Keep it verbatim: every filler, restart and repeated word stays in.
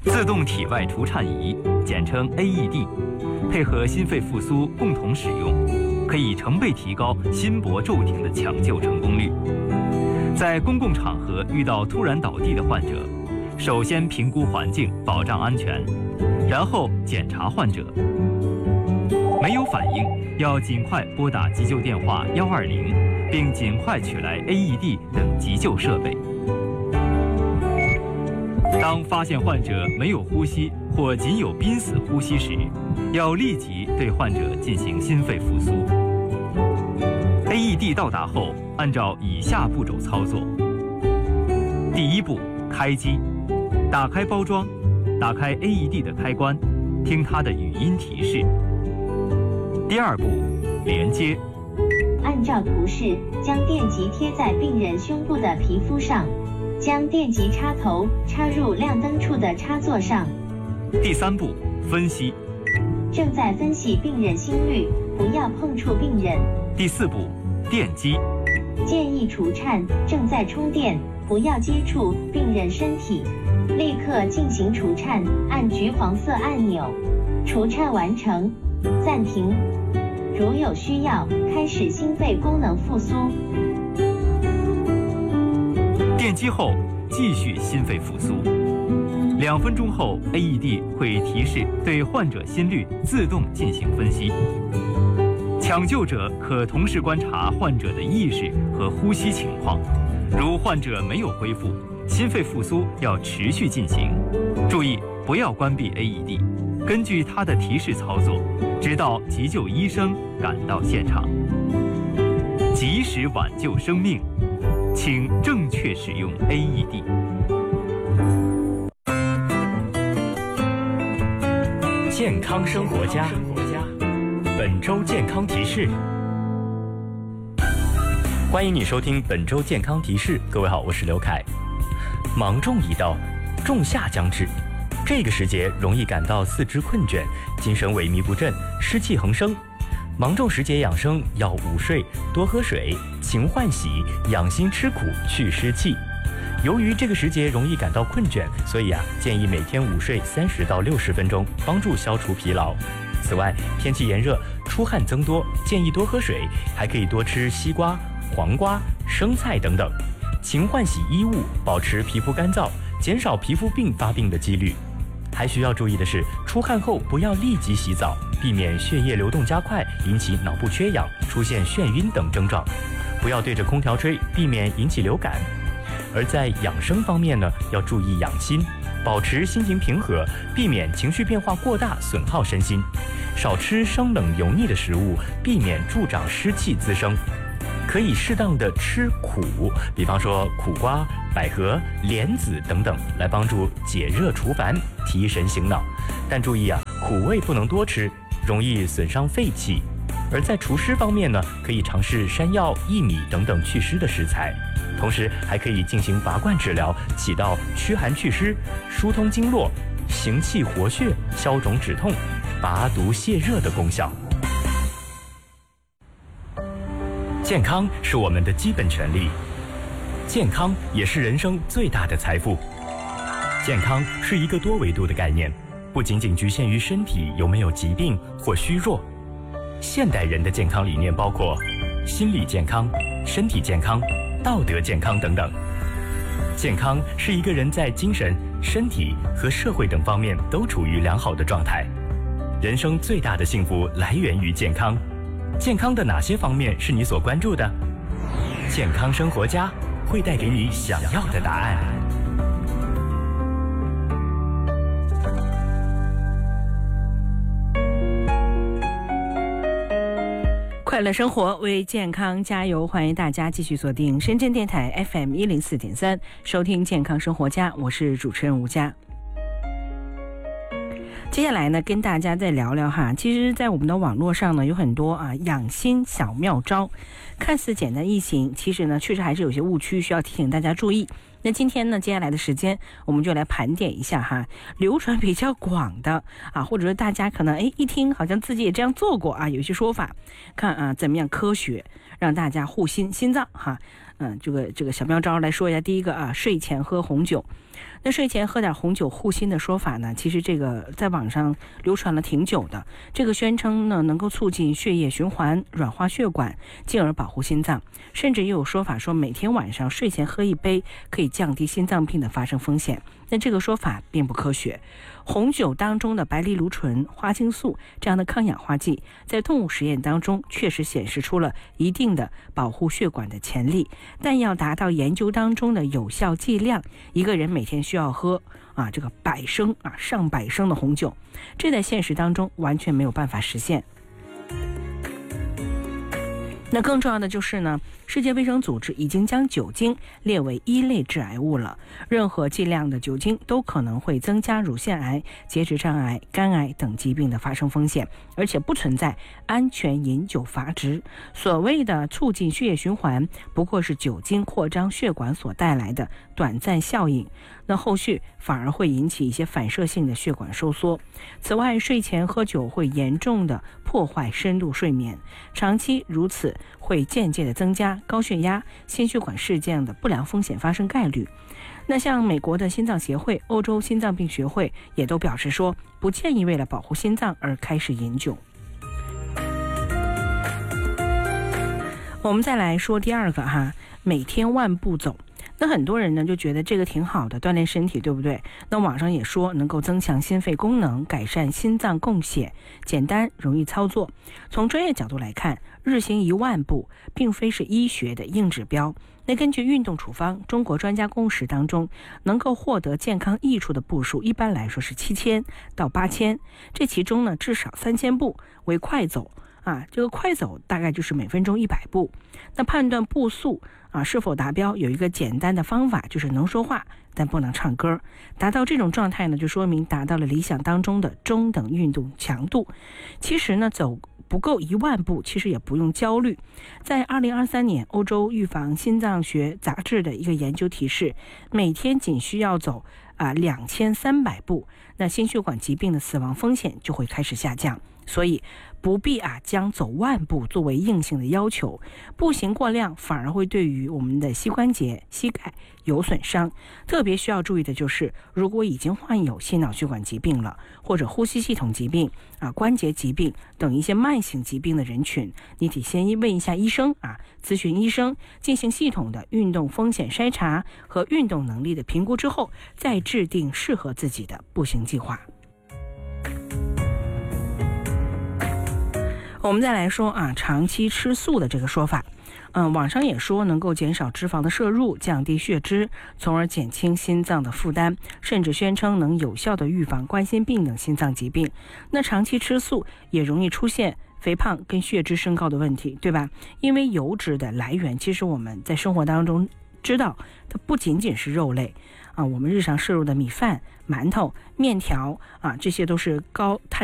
自动体外除颤仪，简称 A E D， 配合心肺复苏共同使用，可以成倍提高心搏骤停的抢救成功率。在公共场合遇到突然倒地的患者，首先评估环境，保障安全，然后检查患者。没有反应，要尽快拨打急救电话一二零，并尽快取来 A E D 等急救设备。当发现患者没有呼吸或仅有濒死呼吸时，要立即对患者进行心肺复苏。A E D 到达后，按照以下步骤操作：第一步，开机，打开包装，打开 A E D 的开关，听它的语音提示。第二步，连接， 按照图示将电极贴在病人胸部的皮肤上，将电极插头插入亮灯处的插座上。 第三步，分析， 正在分析病人心率，不要碰触病人。 第四步，电击， 建议除颤，正在充电，不要接触病人身体，立刻进行除颤，按橘黄色按钮，除颤完成，暂停。如有需要，开始心肺功能复苏。 电击后继续心肺复苏。两分钟后 ，A E D 会提示对患者心率自动进行分析。抢救者可同时观察患者的意识和呼吸情况，如患者没有恢复，心肺复苏要持续进行。注意不要关闭 A E D， 根据它的提示操作，直到急救医生赶到现场。及时挽救生命，请正确使用 A E D。 健康生活家，本周健康提示。欢迎你收听本周健康提示。各位好，我是刘凯。芒种已到，仲夏将至，这个时节容易感到四肢困倦，精神萎靡不振，湿气横生。芒种时节养生要午睡，多喝水，勤换洗，养心吃苦，去湿气。由于这个时节容易感到困倦，所以啊，建议每天午睡三十到六十分钟，帮助消除疲劳。此外，天气炎热，出汗增多，建议多喝水，还可以多吃西瓜、黄瓜、生菜等等。勤换洗衣物，保持皮肤干燥，减少皮肤病发病的几率。还需要注意的是，出汗后不要立即洗澡，避免血液流动加快，引起脑部缺氧，出现眩晕等症状。不要对着空调吹，避免引起流感。而在养生方面呢，要注意养心，保持心情平和，避免情绪变化过大，损耗身心。少吃生冷油腻的食物，避免助长湿气滋生。可以适当的吃苦，比方说苦瓜、百合、莲子等等，来帮助解热除烦，提神醒脑。但注意啊，苦味不能多吃，容易损伤肺气。而在除湿方面呢，可以尝试山药、薏米等等祛湿的食材，同时还可以进行拔罐治疗，起到驱寒祛湿、疏通经络、行气活血、消肿止痛、拔毒泻热的功效。健康是我们的基本权利，健康也是人生最大的财富。健康是一个多维度的概念，不仅仅局限于身体有没有疾病或虚弱。现代人的健康理念包括心理健康、身体健康、道德健康等等。健康是一个人在精神、身体和社会等方面都处于良好的状态。人生最大的幸福来源于健康。健康的哪些方面是你所关注的？健康生活家会带给你想要的答案。 快乐生活，为健康加油！欢迎大家继续锁定深圳电台 F M 一零四点三，收听健康生活家，我是主持人吴佳。接下来呢，跟大家再聊聊哈。其实，在我们的网络上呢，有很多啊养心小妙招，看似简单易行，其实呢，确实还是有些误区，需要提醒大家注意。那今天呢，接下来的时间，我们就来盘点一下哈，流传比较广的啊，或者说大家可能哎一听好像自己也这样做过啊，有一些说法，看啊怎么样科学让大家护心心脏哈。 嗯，这个这个小妙招来说一下。第一个啊，睡前喝红酒。那睡前喝点红酒护心的说法呢，其实这个在网上流传了挺久的。这个宣称呢，能够促进血液循环，软化血管，进而保护心脏。甚至也有说法说，每天晚上睡前喝一杯，可以降低心脏病的发生风险。那这个说法并不科学。红酒当中的白藜芦醇、花青素这样的抗氧化剂，在动物实验当中确实显示出了一定的保护血管的潜力，但要达到研究当中的有效剂量，一个人每天需要喝啊这个百升啊上百升的红酒，这在现实当中完全没有办法实现。那更重要的就是呢，世界卫生组织已经将酒精列为一类致癌物了。任何剂量的酒精都可能会增加乳腺癌、结直肠癌、肝癌等疾病的发生风险，而且不存在安全饮酒阀值。所谓的促进血液循环，不过是酒精扩张血管所带来的短暂效应，那后续反而会引起一些反射性的血管收缩。此外，睡前喝酒会严重的破坏深度睡眠，长期如此会间接的增加高血压、心血管事件的不良风险发生概率。那像美国的心脏协会、欧洲心脏病学会也都表示说，不建议为了保护心脏而开始饮酒。我们再来说第二个哈，每天万步走。那很多人呢就觉得这个挺好的，锻炼身体，对不对？那网上也说能够增强心肺功能，改善心脏供血，简单容易操作。从专业角度来看，日行一万步并非是医学的硬指标。那根据运动处方中国专家共识当中，能够获得健康益处的步数一般来说是七千到八千，这其中呢至少三千步为快走啊，这个快走大概就是每分钟一百步。那判断步速啊是否达标，有一个简单的方法，就是能说话但不能唱歌。达到这种状态呢，就说明达到了理想当中的中等运动强度。其实呢，走不够一万步，其实也不用焦虑。在二零二三年，欧洲预防心脏学杂志的一个研究提示，每天仅需要走啊两千三百步，那心血管疾病的死亡风险就会开始下降。所以不必啊将走万步作为硬性的要求，步行过量反而会对于我们的膝关节、膝盖有损伤。特别需要注意的就是，如果已经患有心脑血管疾病了，或者呼吸系统疾病啊、关节疾病等一些慢性疾病的人群，你得先问一下医生啊，咨询医生，进行系统的运动风险筛查和运动能力的评估之后，再制定适合自己的步行计划。我们再来说啊，长期吃素的这个说法，嗯，网上也说能够减少脂肪的摄入，降低血脂，从而减轻心脏的负担，甚至宣称能有效的预防冠心病等心脏疾病。那长期吃素也容易出现肥胖跟血脂升高的问题，对吧？因为油脂的来源，其实我们在生活当中知道，它不仅仅是肉类啊，我们日常摄入的米饭、馒头、面条啊，这些都是高碳